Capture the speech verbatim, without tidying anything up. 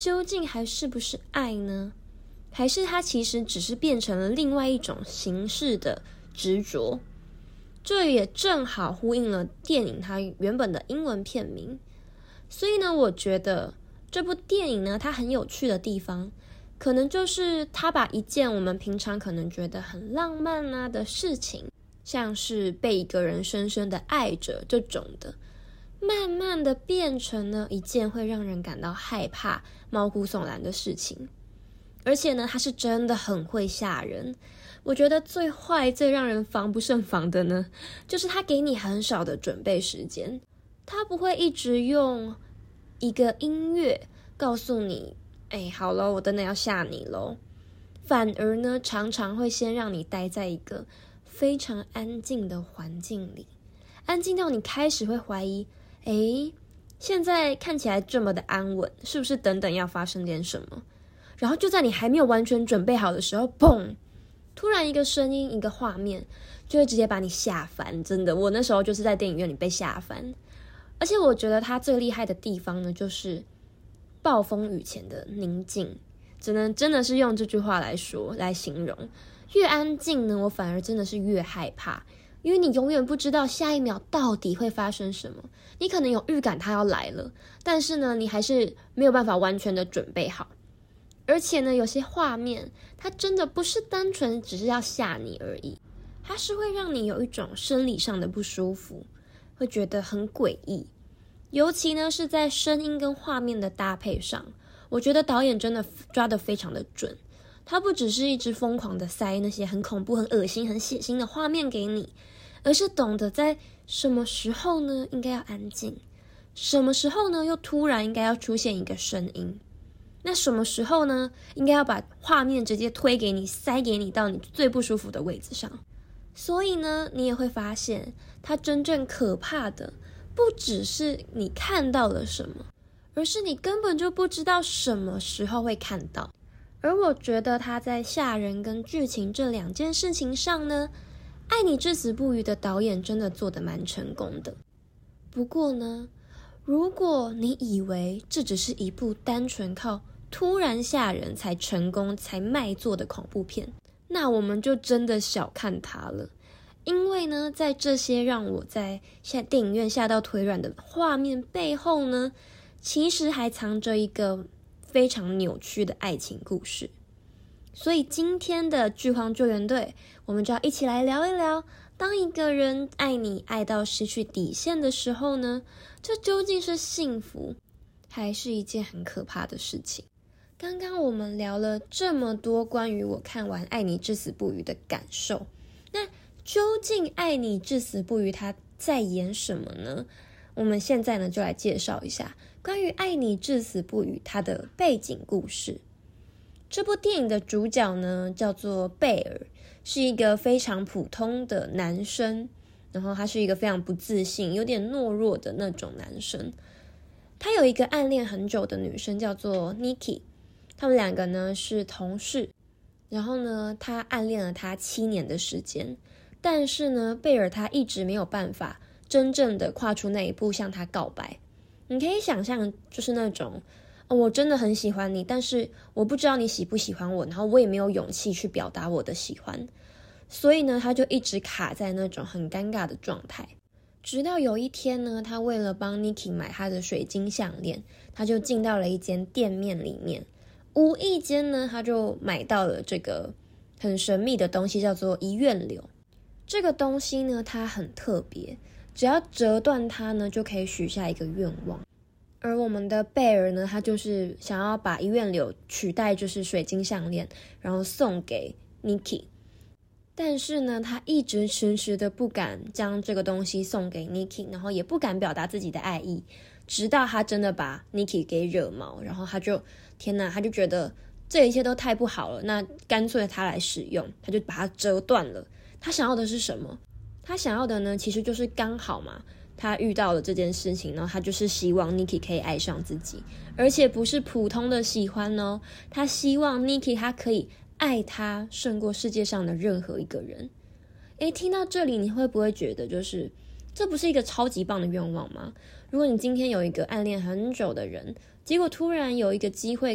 究竟还是不是爱呢？还是它其实只是变成了另外一种形式的执着？这也正好呼应了电影它原本的英文片名。所以呢，我觉得这部电影呢，它很有趣的地方，可能就是它把一件我们平常可能觉得很浪漫啊的事情，像是被一个人深深的爱着这种的，慢慢的变成了一件会让人感到害怕、毛骨悚然的事情。而且呢，它是真的很会吓人。我觉得最坏、最让人防不胜防的呢，就是它给你很少的准备时间。它不会一直用一个音乐告诉你，哎，好咯，我真的要吓你咯。反而呢，常常会先让你待在一个非常安静的环境里，安静到你开始会怀疑，哎，现在看起来这么的安稳，是不是等等要发生点什么？然后就在你还没有完全准备好的时候，砰，突然一个声音，一个画面，就会直接把你吓翻。真的，我那时候就是在电影院里被吓翻。而且我觉得它最厉害的地方呢，就是暴风雨前的宁静，只能真的是用这句话来说来形容。越安静呢，我反而真的是越害怕，因为你永远不知道下一秒到底会发生什么。你可能有预感它要来了，但是呢，你还是没有办法完全的准备好。而且呢，有些画面它真的不是单纯只是要吓你而已，它是会让你有一种生理上的不舒服，会觉得很诡异。尤其呢是在声音跟画面的搭配上，我觉得导演真的抓得非常的准。他不只是一直疯狂的塞那些很恐怖、很恶心、很血腥的画面给你，而是懂得在什么时候呢应该要安静，什么时候呢又突然应该要出现一个声音，那什么时候呢应该要把画面直接推给你，塞给你到你最不舒服的位置上。所以呢，你也会发现它真正可怕的不只是你看到了什么，而是你根本就不知道什么时候会看到。而我觉得他在吓人跟剧情这两件事情上呢，爱你至死不渝的导演真的做得蛮成功的。不过呢，如果你以为这只是一部单纯靠突然吓人才成功才卖座的恐怖片，那我们就真的小看它了。因为呢，在这些让我在下电影院吓到腿软的画面背后呢，其实还藏着一个非常扭曲的爱情故事。所以今天的剧荒救援队，我们就要一起来聊一聊，当一个人爱你爱到失去底线的时候呢，这究竟是幸福，还是一件很可怕的事情？刚刚我们聊了这么多关于我看完《爱你至死不渝》的感受，那究竟《爱你至死不渝》它在演什么呢？我们现在呢就来介绍一下关于《爱你至死不渝》它的背景故事。这部电影的主角呢叫做贝尔，是一个非常普通的男生，然后他是一个非常不自信、有点懦弱的那种男生。他有一个暗恋很久的女生叫做 Nikki， 他们两个呢是同事，然后呢他暗恋了她七年的时间，但是呢贝尔他一直没有办法真正的跨出那一步向他告白。你可以想象就是那种、哦、我真的很喜欢你，但是我不知道你喜不喜欢我，然后我也没有勇气去表达我的喜欢，所以呢他就一直卡在那种很尴尬的状态。直到有一天呢，他为了帮 Nikki 买她的水晶项链，他就进到了一间店面里面，无意间呢他就买到了这个很神秘的东西，叫做遗愿柳。这个东西呢它很特别，只要折断它呢就可以许下一个愿望。而我们的贝尔呢，他就是想要把遗愿柳取代就是水晶项链，然后送给 Nikki。但是呢他一直迟迟的不敢将这个东西送给 Nikki， 然后也不敢表达自己的爱意，直到他真的把 Nikki 给惹毛，然后他就天哪，他就觉得这一切都太不好了，那干脆他来使用，他就把它折断了。他想要的是什么？他想要的呢其实就是刚好嘛，他遇到了这件事情，然后他就是希望 Nikki 可以爱上自己，而且不是普通的喜欢哦，他希望 Nikki 他可以爱他胜过世界上的任何一个人。诶，听到这里你会不会觉得就是这不是一个超级棒的愿望吗？如果你今天有一个暗恋很久的人，结果突然有一个机会